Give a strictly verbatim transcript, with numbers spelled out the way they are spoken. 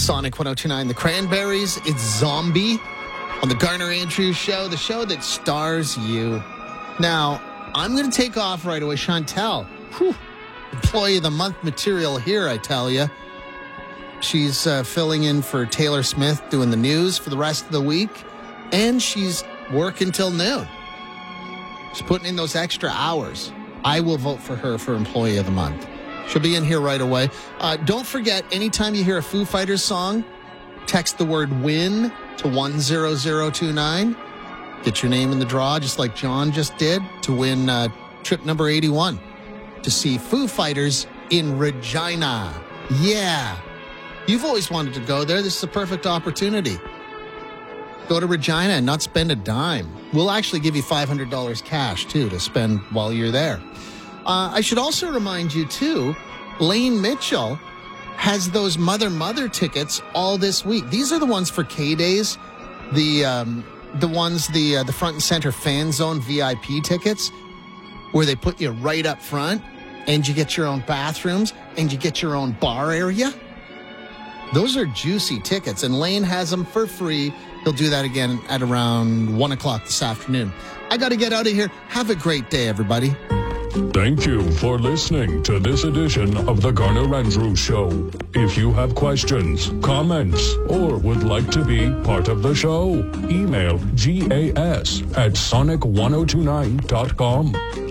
Sonic one oh two point nine, The Cranberries. It's Zombie on the Garner Andrews Show, the show that stars you. Now, I'm going to take off right away. Chantel, whew, Employee of the Month material here, I tell you. She's uh, filling in for Taylor Smith, doing the news for the rest of the week, and she's working till noon. She's putting in those extra hours. I will vote for her for Employee of the Month. She'll be in here right away. Uh, don't forget, anytime you hear a Foo Fighters song, text the word WIN to one zero zero two nine. Get your name in the draw, just like John just did, to win uh, trip number eighty-one to see Foo Fighters in Regina. Yeah. You've always wanted to go there. This is a perfect opportunity. Go to Regina and not spend a dime. We'll actually give you five hundred dollars cash, too, to spend while you're there. Uh, I should also remind you, too, Lane Mitchell has those Mother Mother tickets all this week. These are the ones for K-Days, the um, the ones, the uh, the front and center fan zone V I P tickets, where they put you right up front, and you get your own bathrooms, and you get your own bar area. Those are juicy tickets, and Lane has them for free. He'll do that again at around one o'clock this afternoon. I got to get out of here. Have a great day, everybody. Thank you for listening to this edition of the Garner Andrews Show. If you have questions, comments, or would like to be part of the show, email gas at sonic ten twenty-nine dot com.